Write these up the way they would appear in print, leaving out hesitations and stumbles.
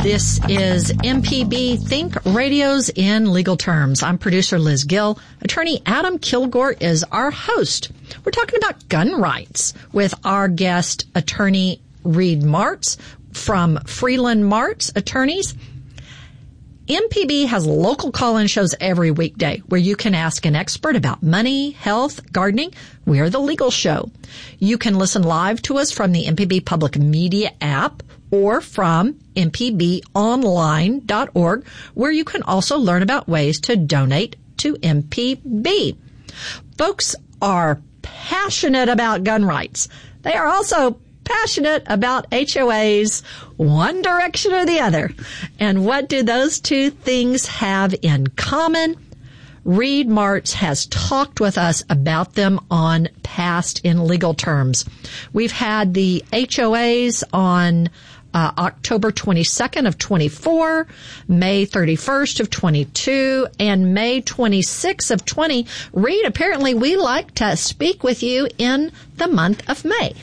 This is MPB Think Radios in Legal Terms. I'm producer Liz Gill. Attorney Adam Kilgore is our host. We're talking about gun rights with our guest, Attorney Reed Martz from Freeland Martz Attorneys. MPB has local call-in shows every weekday where you can ask an expert about money, health, gardening. We are the legal show. You can listen live to us from the MPB Public Media app or from mpbonline.org, where you can also learn about ways to donate to MPB. Folks are passionate about gun rights. They are also passionate about HOAs, one direction or the other. And what do those two things have in common? Reed Martz has talked with us about them on Past in Legal Terms. We've had the HOAs on October 22nd of 24, May 31st of 22, and May 26th of 20. Reed, apparently we like to speak with you in the month of May.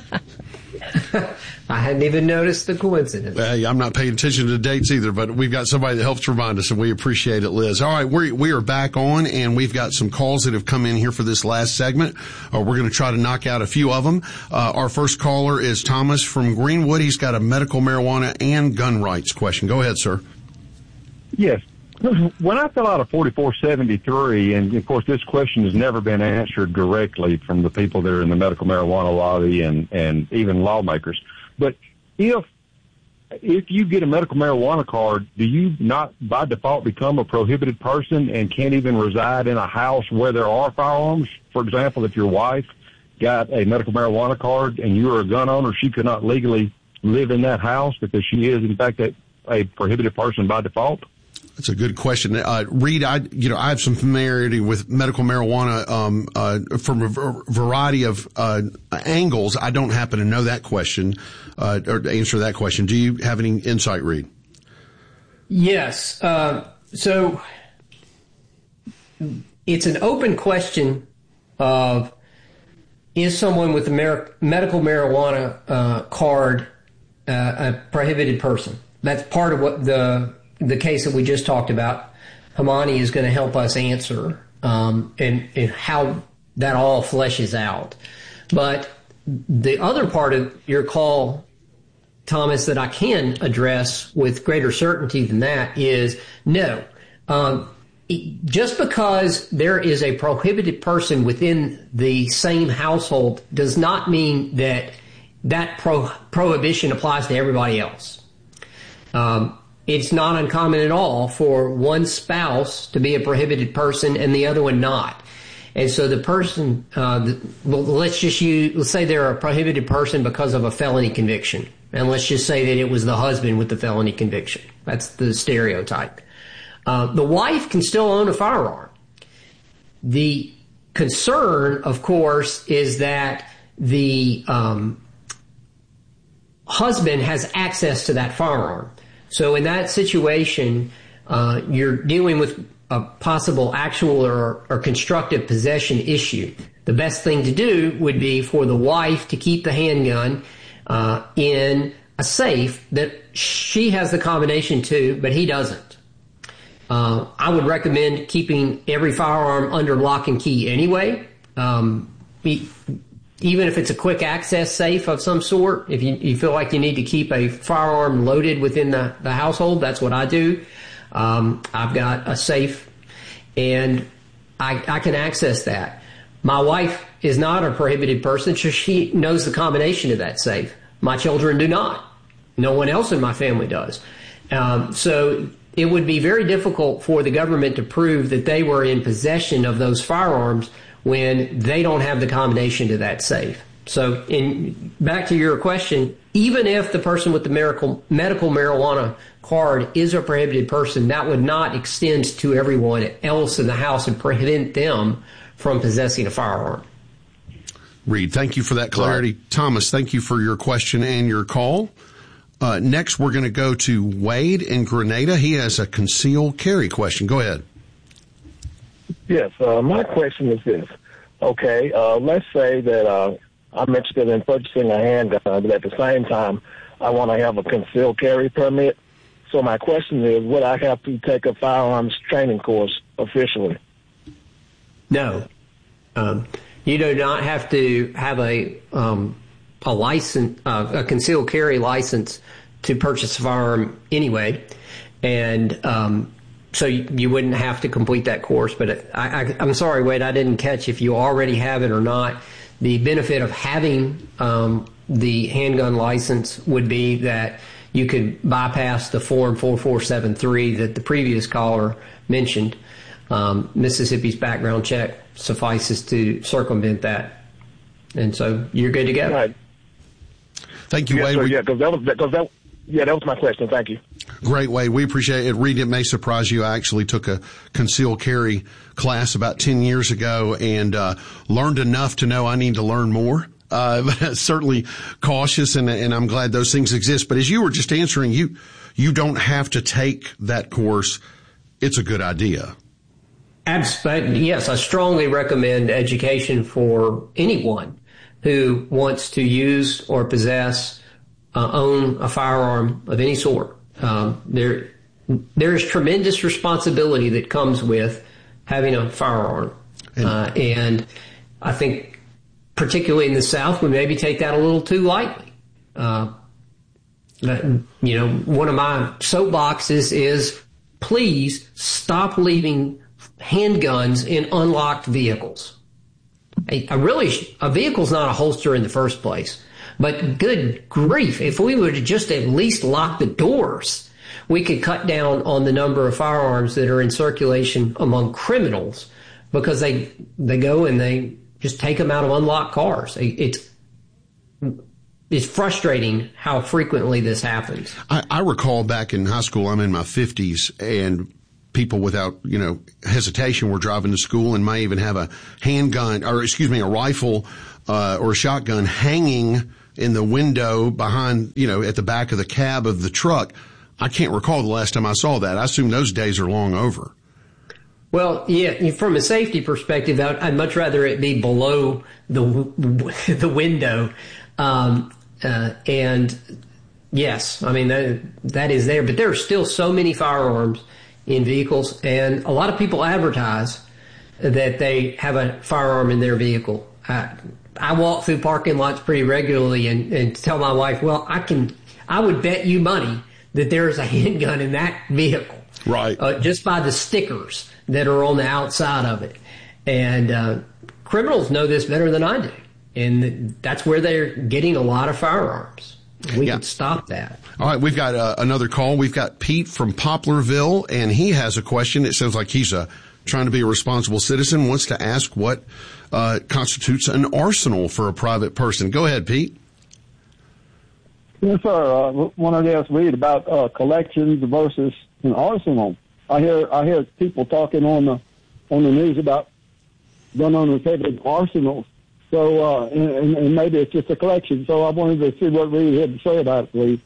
I hadn't even noticed the coincidence. I'm not paying attention to the dates either, but we've got somebody that helps remind us, and we appreciate it, Liz. All right, we are back on, and we've got some calls that have come in here for this last segment. We're going to try to knock out a few of them. Our first caller is Thomas from Greenwood. He's got a medical marijuana and gun rights question. Go ahead, sir. Yes. When I fill out a 4473, and of course this question has never been answered directly from the people that are in the medical marijuana lobby and even lawmakers, but if you get a medical marijuana card, do you not by default become a prohibited person and can't even reside in a house where there are firearms? For example, if your wife got a medical marijuana card and you were a gun owner, she could not legally live in that house because she is in fact a prohibited person by default? That's a good question. Reed, I have some familiarity with medical marijuana from a variety of angles. I don't happen to know that question or to answer that question. Do you have any insight, Reed? Yes. So it's an open question of, is someone with a medical marijuana card a prohibited person? That's part of what the case that we just talked about. Hamani is going to help us answer and how that all fleshes out. But the other part of your call, Thomas, that I can address with greater certainty than that is no. Just because there is a prohibited person within the same household does not mean that prohibition applies to everybody else. It's not uncommon at all for one spouse to be a prohibited person and the other one not. And so the person, let's say they're a prohibited person because of a felony conviction. And let's just say that it was the husband with the felony conviction. That's the stereotype. The wife can still own a firearm. The concern, of course, is that the husband has access to that firearm. So in that situation, you're dealing with a possible actual or constructive possession issue. The best thing to do would be for the wife to keep the handgun in a safe that she has the combination to, but he doesn't. I would recommend keeping every firearm under lock and key anyway. Even if it's a quick access safe of some sort, if you feel like you need to keep a firearm loaded within the household, that's what I do. I've got a safe, and I can access that. My wife is not a prohibited person, so she knows the combination of that safe. My children do not. No one else in my family does. So it would be very difficult for the government to prove that they were in possession of those firearms when they don't have the combination to that safe. So back to your question, even if the person with the medical marijuana card is a prohibited person, that would not extend to everyone else in the house and prevent them from possessing a firearm. Reed, thank you for that clarity. Right. Thomas, thank you for your question and your call. Next, we're going to go to Wade in Grenada. He has a concealed carry question. Go ahead. Yes, my question is this. Okay, let's say that I'm interested in purchasing a handgun, but at the same time, I want to have a concealed carry permit. So my question is, would I have to take a firearms training course officially? No. You do not have to have a license, a concealed carry license to purchase a firearm anyway. And so you wouldn't have to complete that course. But I'm sorry, Wade, I didn't catch if you already have it or not. The benefit of having the handgun license would be that you could bypass the Form 4473 that the previous caller mentioned. Mississippi's background check suffices to circumvent that. And so you're good to go. Right. Thank you, yes, Wade. Sir, yeah, that was my question. Thank you. Great, Wade. We appreciate it. Reed, it may surprise you. I actually took a concealed carry class about 10 years ago and learned enough to know I need to learn more. But certainly cautious, and I'm glad those things exist. But as you were just answering, you don't have to take that course. It's a good idea. Absolutely. Yes, I strongly recommend education for anyone who wants to use or possess, own a firearm of any sort. There is tremendous responsibility that comes with having a firearm. And I think particularly in the South, we maybe take that a little too lightly. One of my soapboxes is please stop leaving handguns in unlocked vehicles. A vehicle's not a holster in the first place. But good grief, if we would just at least lock the doors, we could cut down on the number of firearms that are in circulation among criminals because they go and they just take them out of unlocked cars. It's frustrating how frequently this happens. I recall back in high school, I'm in my 50s, and people without, hesitation were driving to school and may even have a a rifle or a shotgun hanging in the window behind, at the back of the cab of the truck. I can't recall the last time I saw that. I assume those days are long over. Well, yeah, from a safety perspective, I'd much rather it be below the window. And yes, I mean, that is there, but there are still so many firearms in vehicles, and a lot of people advertise that they have a firearm in their vehicle. I walk through parking lots pretty regularly and tell my wife, well, I would bet you money that there is a handgun in that vehicle. Right. Just by the stickers that are on the outside of it. And criminals know this better than I do. And that's where they're getting a lot of firearms. We can stop that. All right, we've got another call. We've got Pete from Poplarville, and he has a question. It sounds like he's trying to be a responsible citizen, wants to ask what constitutes an arsenal for a private person. Go ahead, Pete. Yes, sir. Wanted to ask Reed about collections versus an arsenal. I hear people talking on the news about gun owners having arsenals. So and maybe it's just a collection. So I wanted to see what Reed had to say about it, please.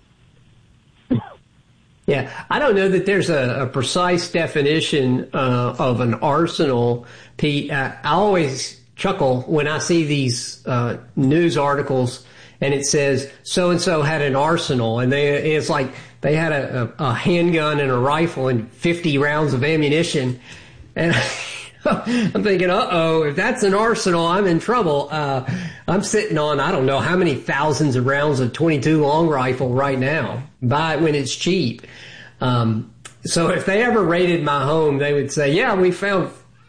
Yeah, I don't know that there's a precise definition of an arsenal, Pete. I always chuckle when I see these news articles and it says so-and-so had an arsenal, and it's like they had a handgun and a rifle and 50 rounds of ammunition. And I'm thinking, if that's an arsenal, I'm in trouble. I'm sitting on, I don't know how many thousands of rounds of .22 long rifle right now. Buy it when it's cheap. So if they ever raided my home, they would say, yeah, we found,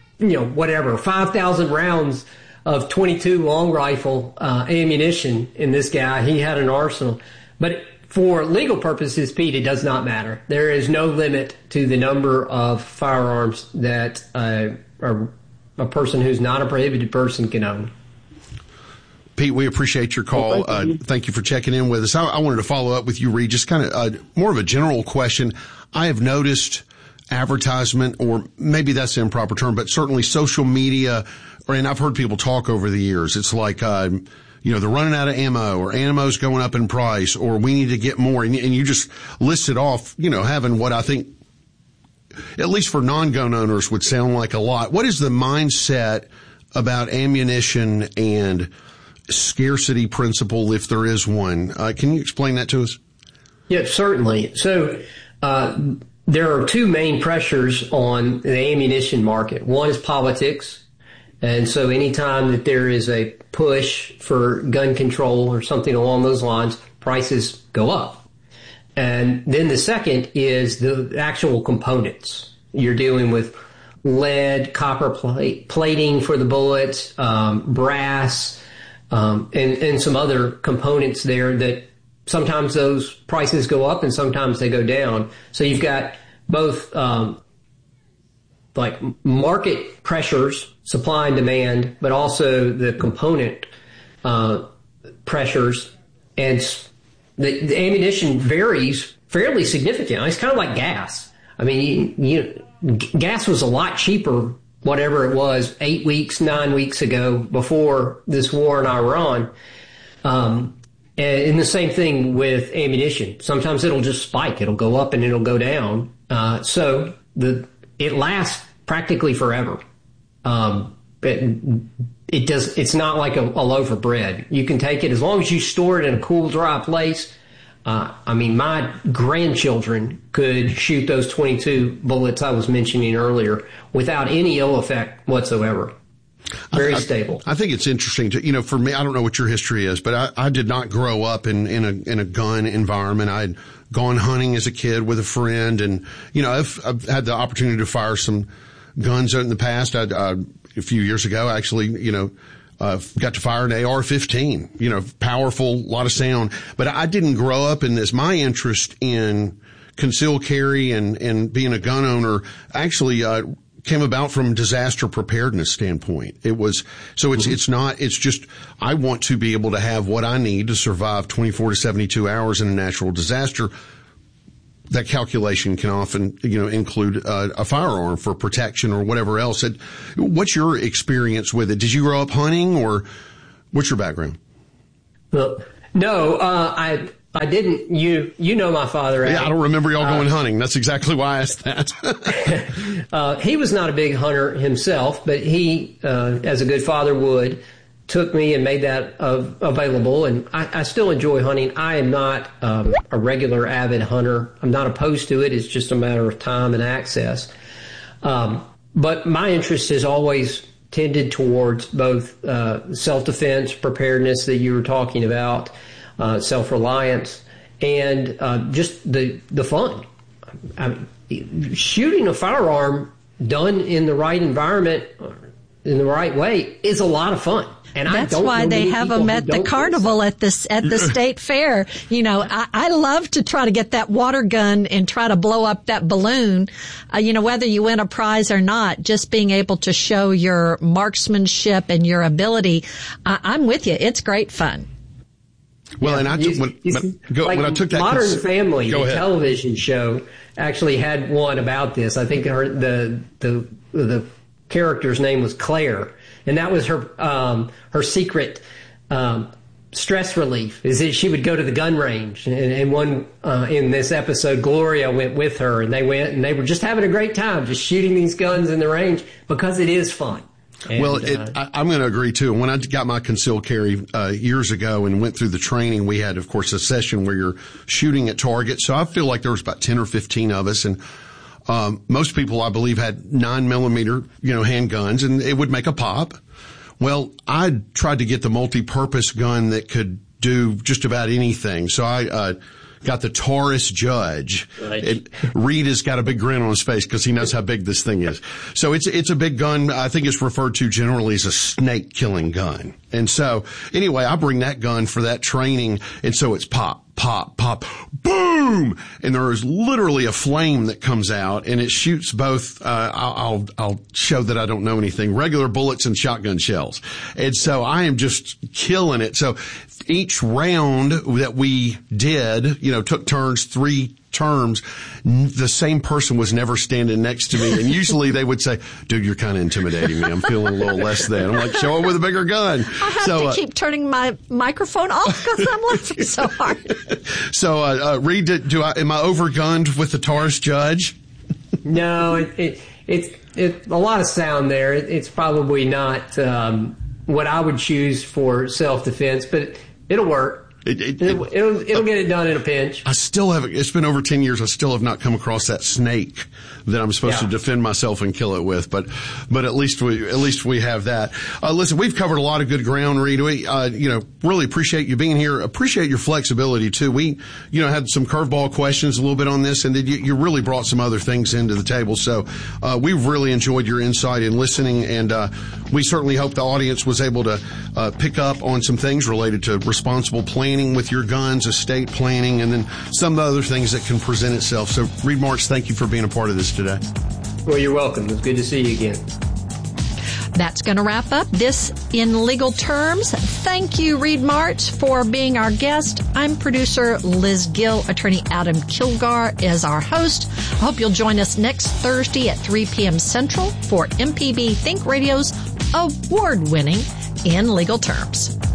5,000 rounds of .22 long rifle ammunition in this guy. He had an arsenal. But for legal purposes, Pete, it does not matter. There is no limit to the number of firearms that a person who's not a prohibited person can own. Pete, we appreciate your call. Well, thank you for checking in with us. I wanted to follow up with you, Reed, just kind of more of a general question. I have noticed advertisement, or maybe that's the improper term, but certainly social media, and I've heard people talk over the years. It's like, they're running out of ammo, or ammo's going up in price, or we need to get more. And you just listed off, having what I think, at least for non-gun owners, would sound like a lot. What is the mindset about ammunition and scarcity principle, if there is one? Can you explain that to us? Yeah, certainly. So there are two main pressures on the ammunition market. One is politics. And so anytime that there is a push for gun control or something along those lines, prices go up. And then the second is the actual components. You're dealing with lead, copper plating for the bullets, brass, and some other components there that sometimes those prices go up and sometimes they go down. So you've got both like market pressures, supply and demand, but also the component pressures. And the ammunition varies fairly significantly. It's kind of like gas. I mean, gas was a lot cheaper, whatever it was, 8 weeks, 9 weeks ago before this war in Iran. And the same thing with ammunition. Sometimes it'll just spike. It'll go up and it'll go down. So it lasts practically forever. It's not like a loaf of bread. You can take it as long as you store it in a cool, dry place. I mean, my grandchildren could shoot those 22 bullets I was mentioning earlier without any ill effect whatsoever. Very stable. I think it's interesting to, for me, I don't know what your history is, but I did not grow up in a gun environment. I'd gone hunting as a kid with a friend, and, I've had the opportunity to fire some guns in the past. A few years ago, actually, got to fire an AR-15, powerful, lot of sound, but I didn't grow up in this. My interest in concealed carry and being a gun owner actually, came about from disaster preparedness standpoint. It's just, I want to be able to have what I need to survive 24 to 72 hours in a natural disaster. That calculation can often, include a firearm for protection or whatever else. What's your experience with it? Did you grow up hunting, or what's your background? Well, no, I didn't. You know my father, right? Yeah, I don't remember y'all going hunting. That's exactly why I asked that. He was not a big hunter himself, but he, as a good father would, took me and made that available. And I still enjoy hunting. I am not a regular avid hunter. I'm not opposed to it. It's just a matter of time and access. But my interest has always tended towards both self-defense, preparedness that you were talking about, self-reliance, and just the fun. I mean, shooting a firearm done in the right environment, in the right way, is a lot of fun. And that's why they have them at the carnival at the state fair. I love to try to get that water gun and try to blow up that balloon. Whether you win a prize or not, just being able to show your marksmanship and your ability. I'm with you. It's great fun. Well, and when I took that Modern Family, the television show, actually had one about this. I think the character's name was Claire, and that was her secret stress relief, is that she would go to the gun range. And one in this episode, Gloria went with her, and they were just having a great time, just shooting these guns in the range because it is fun. And, I'm going to agree too. When I got my concealed carry years ago and went through the training, we had, of course, a session where you're shooting at targets. So I feel like there was about 10 or 15 of us, and most people, I believe, had 9mm, handguns, and it would make a pop. Well, I tried to get the multi-purpose gun that could do just about anything. So I got the Taurus Judge. Right. Reed has got a big grin on his face because he knows how big this thing is. So it's a big gun. I think it's referred to generally as a snake killing gun. And so anyway, I bring that gun for that training, and so it's pop, pop, pop, boom, and there is literally a flame that comes out, and it shoots both. I'll show that I don't know anything. Regular bullets and shotgun shells, and so I am just killing it. So each round that we did, took turns, 3 terms, the same person was never standing next to me, and usually they would say, "Dude, you're kind of intimidating me. I'm feeling a little less than." I'm like, "Show up with a bigger gun." I have to keep turning my microphone off because I'm laughing so hard. So, Reed, am I overgunned with the Taurus Judge? No, it's a lot of sound there. It's probably not what I would choose for self-defense, but it'll work. It'll get it done in a pinch. I still haven't. It's been over 10 years. I still have not come across that snake that I'm supposed to defend myself and kill it with. But at least we have that. Listen, we've covered a lot of good ground, Reed. We, really appreciate you being here. Appreciate your flexibility too. We, had some curveball questions a little bit on this, and you really brought some other things into the table. So, we've really enjoyed your insight and listening, and we certainly hope the audience was able to pick up on some things related to responsible planning with your guns, estate planning, and then some of the other things that can present itself. So, Reed Marks, thank you for being a part of this today. Well, you're welcome. It's good to see you again. That's going to wrap up this In Legal Terms. Thank you, Reed Marks, for being our guest. I'm producer Liz Gill. Attorney Adam Kilgar is our host. I hope you'll join us next Thursday at 3 p.m. Central for MPB Think Radio's award-winning In Legal Terms.